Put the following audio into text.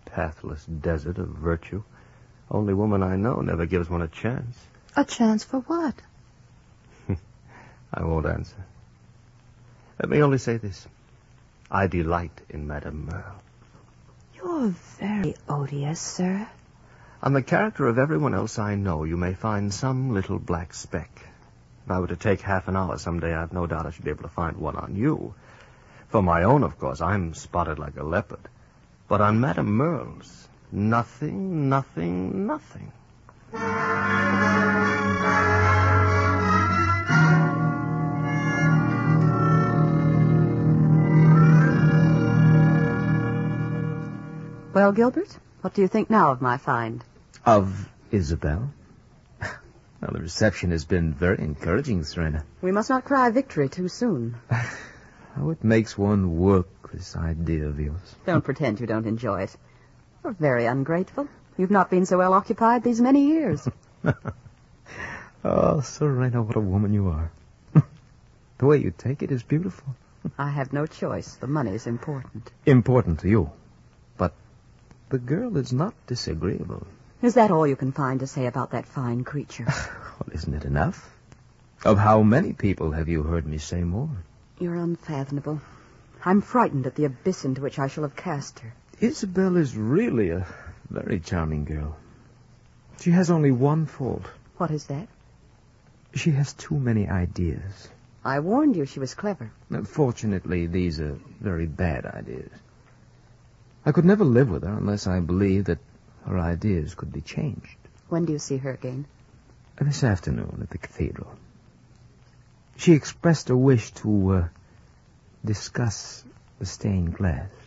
pathless desert of virtue. Only woman I know never gives one a chance. A chance for what? I won't answer. Let me only say this. I delight in Madame Merle. You're very odious, sir. On the character of everyone else I know, you may find some little black speck. If I were to take half an hour someday, I've no doubt I should be able to find one on you. For my own, of course, I'm spotted like a leopard. But on Madame Merle's, nothing, nothing, nothing. Well, Gilbert, what do you think now of my find? Of Isabel? Well, the reception has been very encouraging, Serena. We must not cry victory too soon. How it makes one work, this idea of yours. Don't pretend you don't enjoy it. You're very ungrateful. You've not been so well occupied these many years. Oh, Serena, what a woman you are. The way you take it is beautiful. I have no choice. The money is important. Important to you. But the girl is not disagreeable. Is that all you can find to say about that fine creature? Well, isn't it enough? Of how many people have you heard me say more? You're unfathomable. I'm frightened at the abyss into which I shall have cast her. Isabel is really a very charming girl. She has only one fault. What is that? She has too many ideas. I warned you she was clever. Fortunately, these are very bad ideas. I could never live with her unless I believed that her ideas could be changed. When do you see her again? This afternoon at the cathedral. She expressed a wish to discuss the stained glass.